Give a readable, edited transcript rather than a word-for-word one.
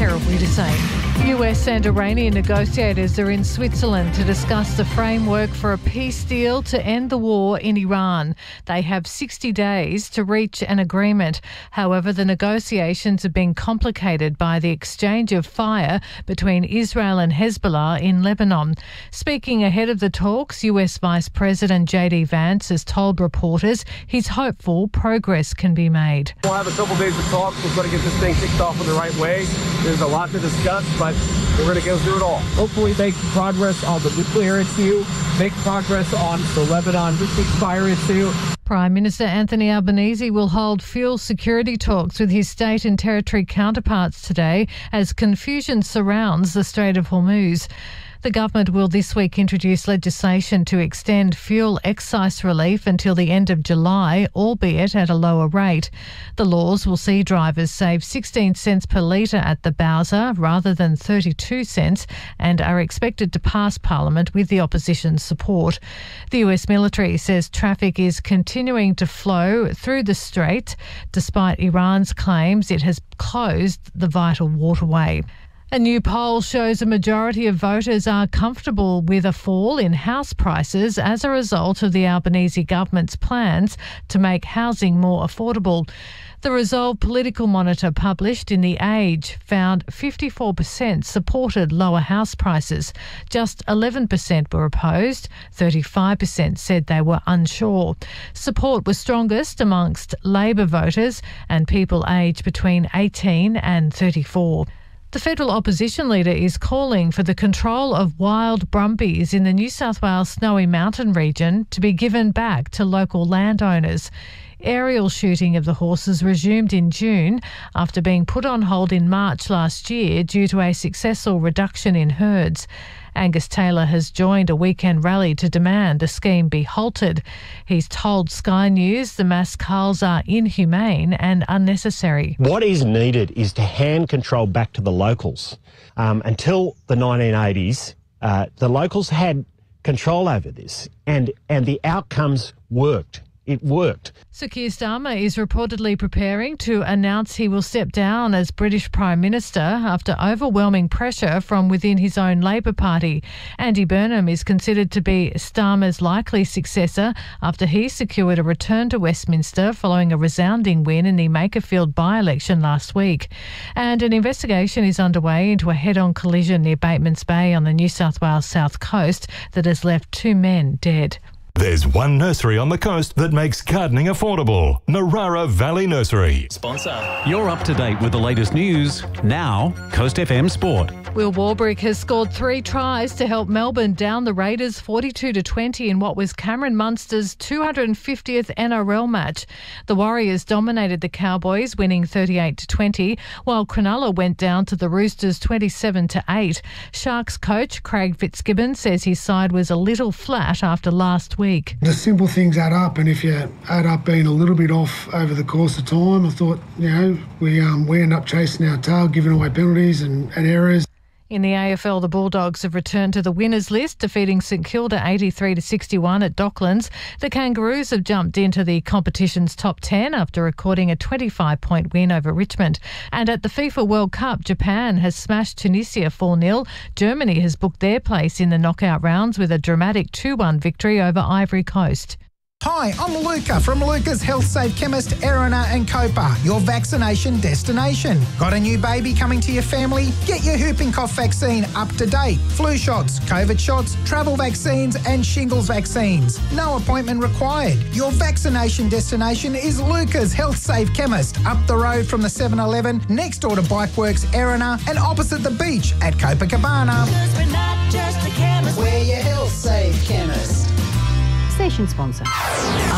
terribly to say. US and Iranian negotiators are in Switzerland to discuss the framework for a peace deal to end the war in Iran. They have 60 days to reach an agreement. However, the negotiations have been complicated by the exchange of fire between Israel and Hezbollah in Lebanon. Speaking ahead of the talks, US Vice President J.D. Vance has told reporters he's hopeful progress can be made. We'll have a couple days of talks. We're going to get this thing kicked off in the right way. There's a lot to discuss, but we're going to go through it all. Hopefully make progress on the nuclear issue, make progress on the Lebanon ceasefire issue. Prime Minister Anthony Albanese will hold fuel security talks with his state and territory counterparts today as confusion surrounds the Strait of Hormuz. The government will this week introduce legislation to extend fuel excise relief until the end of July, albeit at a lower rate. The laws will see drivers save 16 cents per litre at the Bowser rather than 32 cents and are expected to pass Parliament with the opposition's support. The US military says traffic is continuing to flow through the strait despite Iran's claims it has closed the vital waterway. A new poll shows a majority of voters are comfortable with a fall in house prices as a result of the Albanese government's plans to make housing more affordable. The Resolve Political Monitor published in The Age found 54% supported lower house prices. Just 11% were opposed. 35% said they were unsure. Support was strongest amongst Labor voters and people aged between 18 and 34. The federal opposition leader is calling for the control of wild brumbies in the New South Wales Snowy Mountain region to be given back to local landowners. Aerial shooting of the horses resumed in June after being put on hold in March last year due to a successful reduction in herds. Angus Taylor has joined a weekend rally to demand the scheme be halted. He's told Sky News the mass culls are inhumane and unnecessary. What is needed is to hand control back to the locals. Until the 1980s, the locals had control over this and the outcomes worked. It worked. Sir Keir Starmer is reportedly preparing to announce he will step down as British Prime Minister after overwhelming pressure from within his own Labor Party. Andy Burnham is considered to be Starmer's likely successor after he secured a return to Westminster following a resounding win in the Makerfield by-election last week. And an investigation is underway into a head-on collision near Batemans Bay on the New South Wales south coast that has left 2 men dead. There's one nursery on the coast that makes gardening affordable. Narara Valley Nursery. Sponsor. You're up to date with the latest news. Now, Coast FM Sport. Will Warbrick has scored 3 tries to help Melbourne down the Raiders 42-20 in what was Cameron Munster's 250th NRL match. The Warriors dominated the Cowboys, winning 38-20, while Cronulla went down to the Roosters 27-8. Sharks coach Craig Fitzgibbon says his side was a little flat after last week. The simple things add up, and if you add up being a little bit off over the course of time, I thought, we end up chasing our tail, giving away penalties and errors. In the AFL, the Bulldogs have returned to the winners list, defeating St Kilda 83-61 at Docklands. The Kangaroos have jumped into the competition's top 10 after recording a 25-point win over Richmond. And at the FIFA World Cup, Japan has smashed Tunisia 4-0. Germany has booked their place in the knockout rounds with a dramatic 2-1 victory over Ivory Coast. Hi, I'm Luca from Luca's Health Safe Chemist, Erina and Copa, your vaccination destination. Got a new baby coming to your family? Get your whooping cough vaccine up to date. Flu shots, COVID shots, travel vaccines and shingles vaccines. No appointment required. Your vaccination destination is Luca's Health Safe Chemist, up the road from the 7-Eleven, next door to Bikeworks, Erina and opposite the beach at Copacabana. Because we're not just a chemist, We're your Health Safe Chemist. Station sponsor.